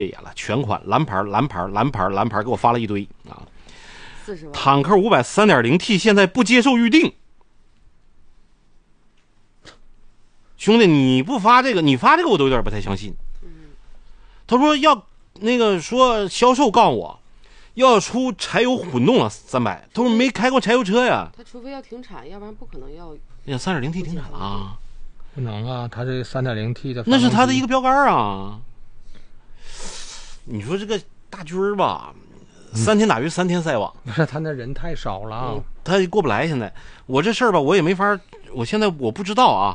眼了，全款蓝牌给我发了一堆啊 ，40万。 坦克500 3.0T 现在不接受预定。兄弟，你不发这个，你发这个我都有点不太相信。他说要那个说销售告诉我要出柴油混动了300，他说没开过柴油车呀。 他除非要停产，要不然不可能要。 那 3.0T 停产了啊？ 不能啊，他这 3.0T 的那是他的一个标杆啊。你说这个大军儿吧，3天打鱼3天晒网。 不是他那人太少了， 他过不来。现在我这事儿吧，我也没法，我现在我不知道啊。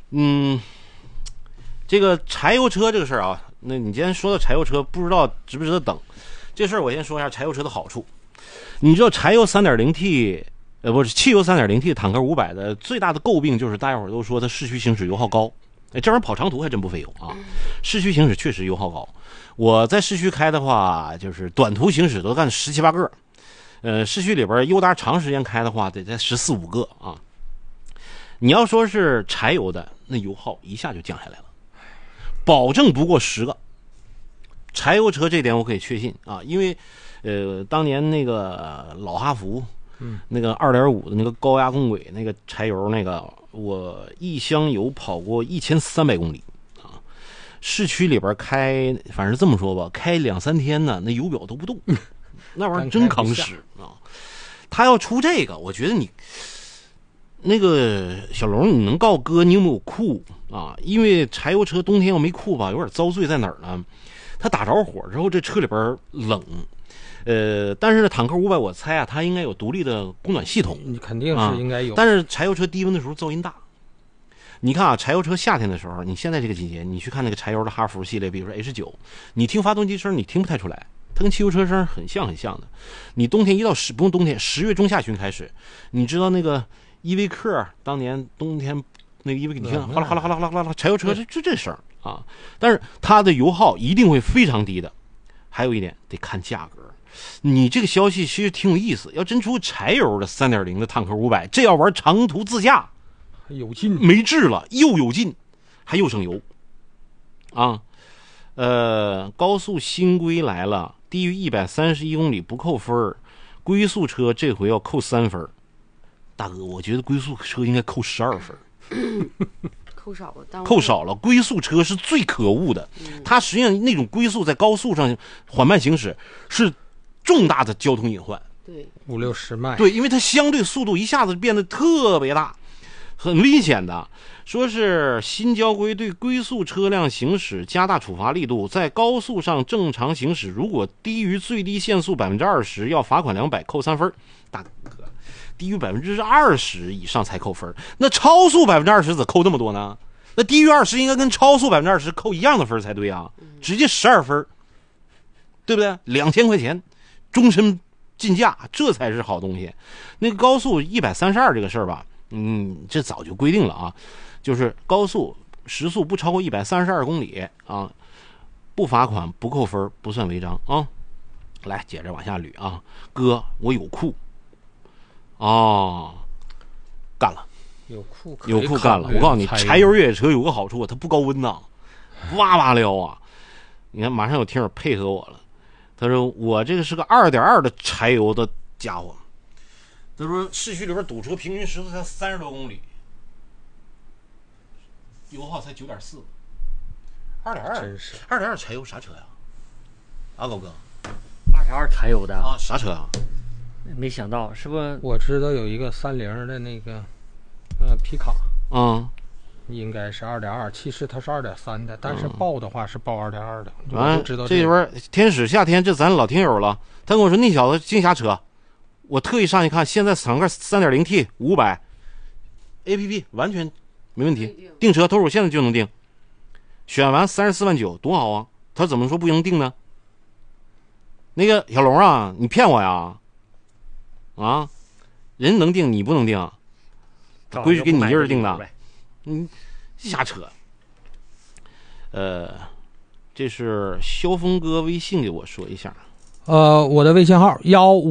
这个柴油车这个事儿啊，那你今天说到柴油车，不知道值不值得等。这事儿我先说一下柴油车的好处。你知道柴油 3.0T 不是汽油 3.0T 坦克500的最大的诟病就是大家伙儿都说它市区行驶油耗高。这玩意儿跑长途还真不费油啊，市区行驶确实油耗高。我在市区开的话，就是短途行驶都干17、18个，市区里边优达长时间开的话，得在14、15个啊。你要说是柴油的，那油耗一下就降下来了，保证不过10个。柴油车这点我可以确信啊，因为当年那个老哈弗，那个2.5的那个高压共轨那个柴油那个，我一箱油跑过1300公里啊。市区里边开，反正这么说吧，开2、3天呢，那油表都不动，那玩意儿真扛使啊。他要出这个，我觉得你那个小龙，你能告诉哥你有没有库啊？因为柴油车冬天要没库吧，有点遭罪在哪儿呢？它打着火之后，这车里边冷。但是呢，坦克500我猜啊，它应该有独立的供暖系统， 你肯定是应该有。 但是柴油车低温的时候噪音大。你看啊，柴油车夏天的时候，你现在这个季节，你去看那个柴油的哈弗系列，比如说 H9，你听发动机声，你听不太出来，它跟汽油车声很像的。你冬天不用冬天，10月中下旬开始，你知道那个依维柯当年冬天那个依维柯，你听哗啦哗啦哗啦哗啦哗啦，柴油车这声啊，但是它的油耗一定会非常低的。还有一点得看价格。你这个消息其实挺有意思，要真出柴油的3.0的坦克500，这要玩长途自驾有劲没治了，又有劲还又省油啊。高速新规来了，低于131公里不扣分，龟速车这回要扣3分。大哥，我觉得龟速车应该扣12分。扣少了，龟速车是最可恶的。它实际上那种龟速在高速上缓慢行驶是重大的交通隐患。 对 ，5、60迈。 对，因为它相对速度一下子变得特别大，很危险的。说是新交规对龟速车辆行驶加大处罚力度，在高速上正常行驶，如果低于最低限速20%，要罚款200，扣3分。大哥，低于20%以上才扣分，那超速20%怎扣这么多呢？那低于20应该跟超速20%扣一样的分才对啊，直接12分，对不对？2000块钱，终身禁驾，这才是好东西。那个高速132这个事儿吧，这早就规定了啊，就是高速时速不超过132公里啊，不罚款不扣分，不算违章啊。来，接着往下捋啊，哥，我有库。哦，干了， 有库干了。我告诉你，柴油越野车有个好处，它不高温呐，哇哇撩啊！你看，马上有听友配合我了，他说我这个是个2.2的柴油的家伙，他说市区里边堵车，平均时速才30多公里，油耗才9.4。2.2柴油啥车呀？啊，狗哥 ，2.2柴油的啊，啥车啊？ 没想到是不是？ 我知道有一个30的那个皮卡，应该是2.2，其实它是2.3的，但是报的话是报2.2的。我就知道这里边天使夏天，这咱老听友了，他跟我说那小子净瞎扯，我特意上去看，现在坦克 3.0T 500 APP 完全没问题，订车都是我现在就能订，选完34.9万，多好啊！他怎么说不能订呢？那个小龙啊，你骗我呀？啊，人能订你不能订，规矩给你一人订的，瞎扯。这是萧峰哥微信给我说一下。 我的微信号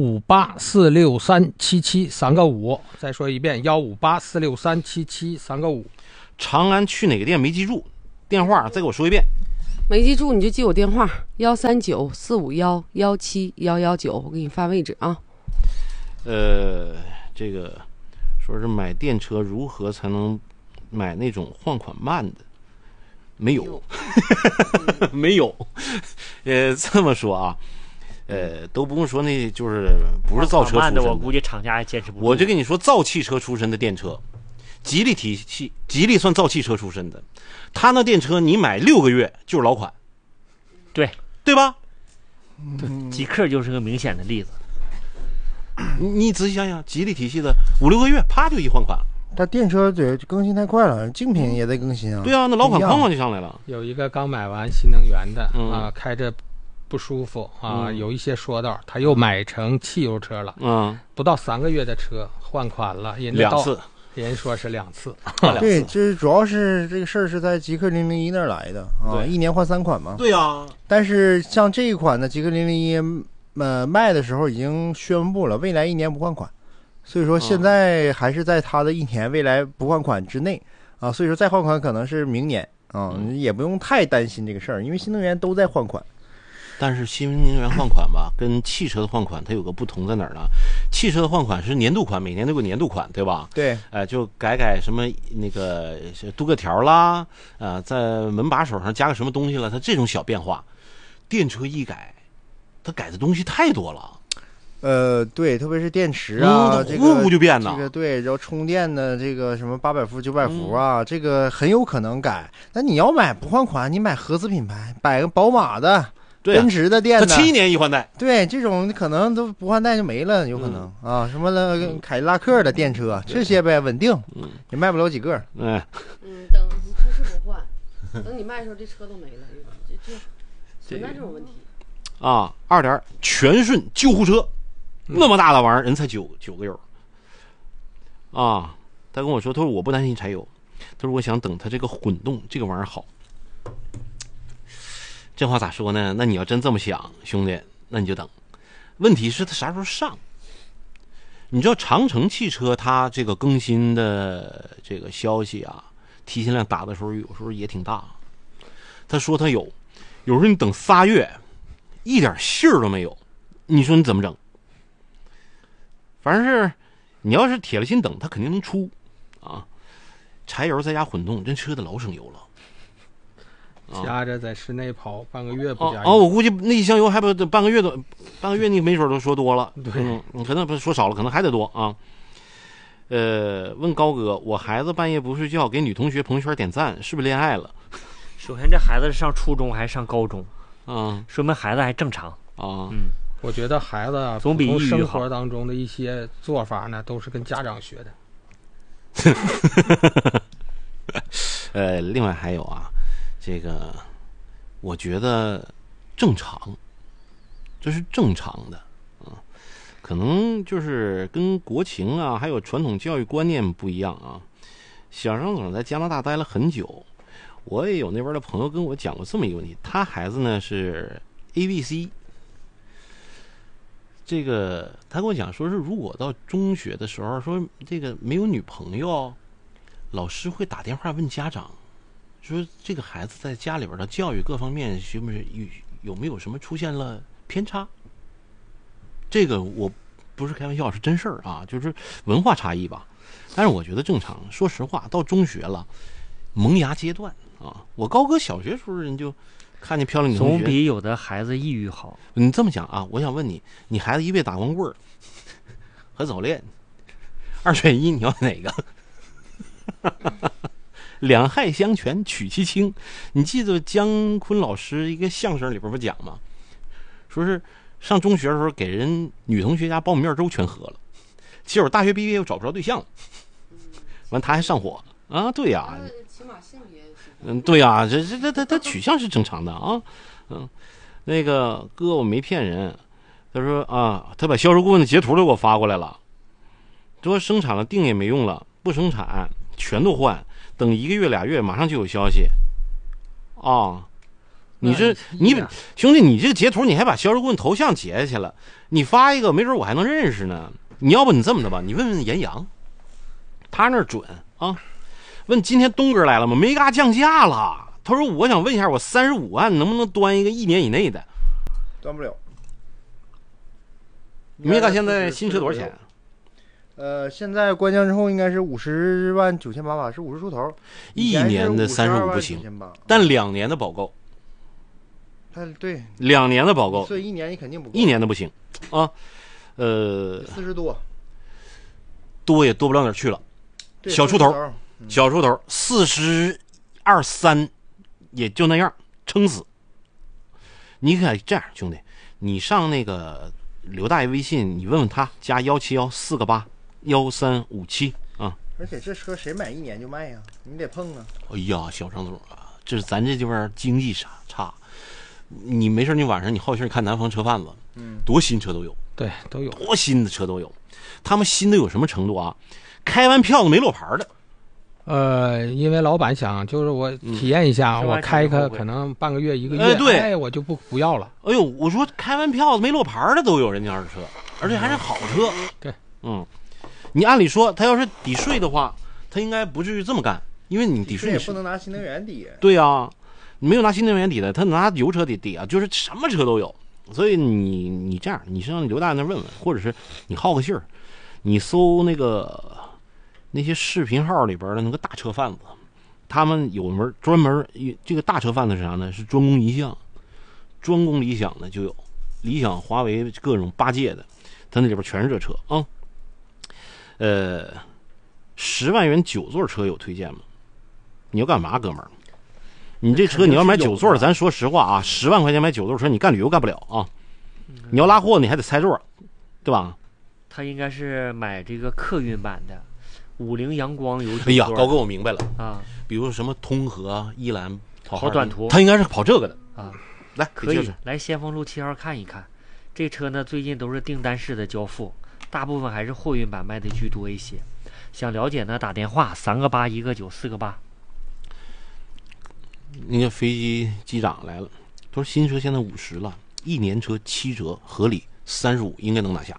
158463773个5，再说一遍158463773个5。 长安去哪个店没记住？电话再给我说一遍。 没记住你就记我电话13945117119，我给你发位置啊。 这个说是买电车如何才能买那种换款慢的？没有，没有。这么说啊，都不用说，那就是不是造车出身的， 我估计厂家也坚持不住。 我就跟你说，造汽车出身的电车，吉利体系，吉利算造汽车出身的，他那电车你买6个月就是老款，对吧？ 极客就是个明显的例子。 你仔细想想，吉利体系的5、6个月，啪就一换款。 它电车对更新太快了，竞品也得更新啊。 对啊，那老款哐哐就上来了。 有一个刚买完新能源的开着不舒服啊，有一些说道，他又买成汽油车了。不到3个月的车换款了 ，2次。 人说是2次。 对，这主要是这个事儿是在极客001那儿来的啊，1年换3款嘛。 对啊。 但是像这一款的极客001，卖的时候已经宣布了，未来1年不换款。所以说现在还是在它的1年未来不换款之内啊，所以说再换款可能是明年啊，也不用太担心这个事儿，因为新能源都在换款。 但是新能源换款吧，跟汽车的换款它有个不同在哪儿呢？汽车的换款是年度款，每年都有年度款，对吧？ 对， 就改什么那个镀个条啦，在门把手上加个什么东西了，它这种小变化。电车一改，它改的东西太多了。 对，特别是电池啊，这个就变了。 这个对，然后充电的这个什么800伏、900伏啊，这个很有可能改。那你要买不换款，你买合资品牌，买个宝马的、奔驰的电的， 它7年一换代。 对，这种可能都不换代就没了，有可能啊。什么凯迪拉克的电车，这些呗，稳定，也卖不了几个。 等你车是不换，等你卖的时候，这车都没了，这存在这种问题啊。2点，全顺救护车。那么大的玩意儿，人才9个油啊！他跟我说，他说我不担心柴油，他说我想等他这个混动这个玩意儿好。这话咋说呢？那你要真这么想，兄弟，那你就等。问题是他啥时候上？你知道长城汽车它这个更新的这个消息啊，提前量打的时候有时候也挺大。他说他有时候你等3月，一点信儿都没有，你说你怎么整？反正是你要是铁了心等，它肯定能出啊。柴油再加混动，这车得老省油了。 加着在室内跑半个月不加油我估计那一箱油还不半个月你没准都说多了。 对， 你可能不是说少了，可能还得多啊。问高哥，我孩子半夜不睡觉给女同学朋友圈点赞，是不是恋爱了？ 首先这孩子是上初中还是上高中？说明孩子还正常啊。 我觉得孩子总比从生活当中的一些做法呢，都是跟家长学的。另外还有啊，这个我觉得正常，这是正常的啊，可能就是跟国情啊，还有传统教育观念不一样啊。小张总在加拿大待了很久，我也有那边的朋友跟我讲过这么一个问题，他孩子呢是 ABC。这个他跟我讲说是，如果到中学的时候说这个没有女朋友，老师会打电话问家长，说这个孩子在家里边的教育各方面有没有什么出现了偏差。这个我不是开玩笑，是真事儿啊，就是文化差异吧。但是我觉得正常。说实话，到中学了，萌芽阶段啊，我高哥小学时候人就看见漂亮女同学， 总比有的孩子抑郁好。 你这么讲啊，我想问你，你孩子一辈子打光棍和早恋，2选1，你要哪个？2害相权取其轻。你记得姜昆老师一个相声里边不讲吗？说是上中学的时候给人女同学家苞米面粥全喝了，结果大学毕业又找不着对象，完他还上火啊？对呀， 起码性别。 对呀，他取向是正常的啊。那个哥，我没骗人。他说啊，他把销售顾问的截图都给我发过来了，说生产了定也没用了，不生产全都换，等1个月2月马上就有消息啊。你兄弟，你这个截图你还把销售顾问头像截下去了，你发一个没准我还能认识呢。你要不你这么的吧，你问问严阳，他那儿准啊。问今天东哥来了吗？没嘎降价了， 他说我想问一下，我35万能不能端一个1年以内的？ 端不了。 梅嘎现在新车多少钱？ 现在官降之后应该是50万9800吧，是50出头。 1年的35不行，但2年的保购。 对 ，2年的保购， 所以1年你肯定不够 ，1年的不行啊。 40多， 多也多不了哪儿去了，小出头，小出头，42、3也就那样，撑死。你可这样，兄弟，你上那个刘大爷微信，你问问他，加171-488-1357啊。 而且这车谁买1年就卖呀？你得碰啊。 哎呀，小张总啊，这是咱这地方经济差。你没事，你晚上你好心看南方车贩子，多新车都有， 对，都有， 多新的车都有。他们新的有什么程度啊？开完票子没落牌的。 因为老板想就是我体验一下，我开可能半个月1个月， 对， 我就不要了。 哎呦，我说开完票子没落牌的都有，人家二手车，而且还是好车。 对， 你按理说他要是抵税的话，他应该不至于这么干，因为你抵税也不能拿新能源抵。 对呀，没有拿新能源抵的，他拿油车抵啊，就是什么车都有。所以你这样，你上刘大爷那问问，或者是你好个信儿，你搜那些视频号里边的那个大车贩子，他们有专门这个大车贩子是啥呢？是专攻一项，专攻理想的就有，理想、华为各种8届的，他那里边全是这车啊。10万元9座车有推荐吗？你要干嘛，哥们儿？你这车你要买9座，咱说实话啊，10万块钱买9座车，你干旅游干不了啊。你要拉货，你还得猜座，对吧？ 他应该是买这个客运版的50阳光有9座。 哎呀，高哥，我明白了啊， 比如什么通和、依兰跑短途， 他应该是跑这个的啊。 来， 可以来先锋路7号看一看。这车呢，最近都是订单式的交付，大部分还是货运版卖的居多一些。想了解呢，打电话3个8、1个9、4个8。 那个飞机机长来了，他说新车现在50了，1年车7折合理，35应该能拿下。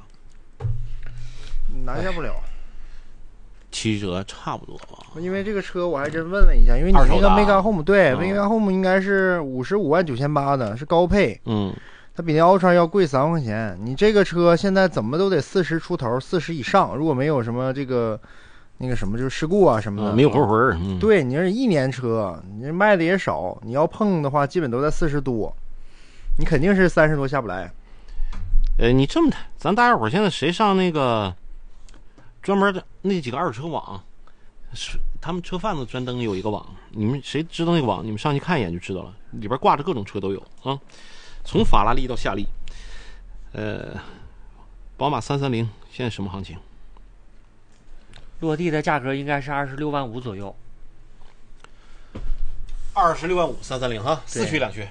拿下不了 ，7折差不多吧。 因为这个车我还真问了一下，因为你那个 Mega Home 对，Mega Home 应该是55万9800的，是高配，它比那 Ultra 要贵3万块钱。你这个车现在怎么都得40出头，40以上，如果没有什么那个什么就是事故啊什么的， 没有活魂。 对，你是1年车，你卖的也少，你要碰的话，基本都在40多，你肯定是30多下不来。 你这么的，咱大家伙现在谁上那个专门的那几个二手车网，是他们车贩子专登有一个网，你们谁知道那个网，你们上去看一眼就知道了，里边挂着各种车都有啊，从法拉利到夏利。宝马330现在什么行情？ 落地的价格应该是26万5左右。 26万5 330哈，4驱2驱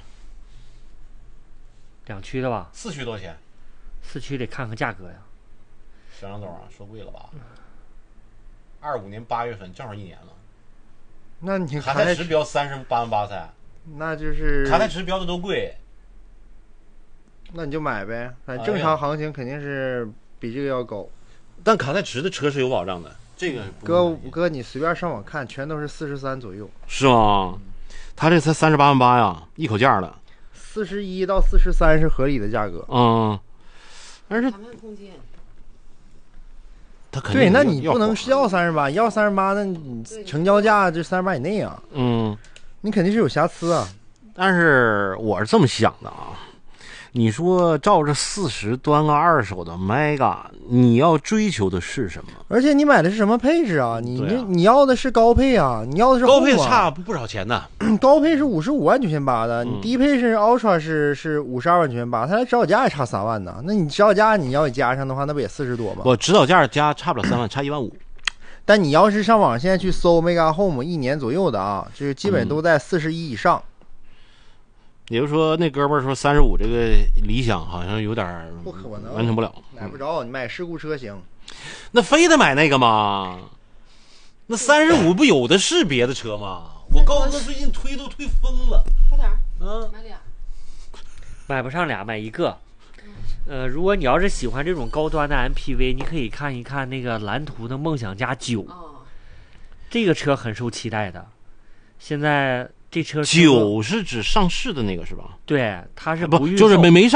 ？2驱的吧 ？4驱多少钱 ？4驱得看看价格呀。 小张总啊，说贵了吧？25年8月份正好1年了。 那你卡泰驰标38万8才， 那就是卡泰驰标的都贵。 那你就买呗，反正正常行情肯定是比这个要高。 但卡泰驰的车是有保障的，这个哥，你随便上网看，全都是43左右。 是吗？他这才38万8呀，一口价了。 41到43是合理的价格。 但是谈判空间。 他肯定对，那你不能要38，要38，那你成交价就38以内啊。你肯定是有瑕疵啊。 但是我是这么想的啊。你说照着40端个二手的 Mega， 你要追求的是什么？ 而且你买的是什么配置啊？你要的是高配啊，你要的是高配差不少钱呢。 高配是55万9800的，你低配是 Ultra 是52万9800，它指导价也差3万呢。那你指导价你要加上的话，那不也40多吗？ 我指导价加差不了3万，差1万5。 但你要是上网现在去搜 Mega Home 1年左右的啊，就是基本都在41以上。 也就是说，那哥们儿说35这个理想好像有点不可能， 完成不了， 买不着。你买事故车型， 那非得买那个吗？那35不有的是别的车吗？我高哥最近推都推疯了。 快点，买俩。 买不上俩，买一个。如果你要是喜欢这种高端的 MPV， 你可以看一看那个蓝图的梦想家9。这个车很受期待的。现在这车 9是指上市的那个是吧？ 对，它是不预售就是没